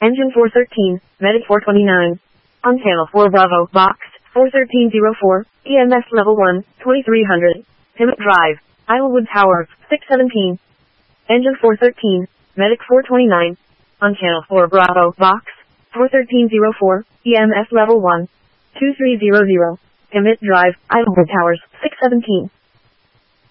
Engine 413, Medic 429. On channel 4 Bravo, box 41304, EMS level 1, 2300. Pimmet Drive, Islewood Tower, 617. Engine 413, Medic 429. On channel 4 Bravo, box 41304, EMS level 1, 2300. Pimmet Drive, Islewood Towers, 617.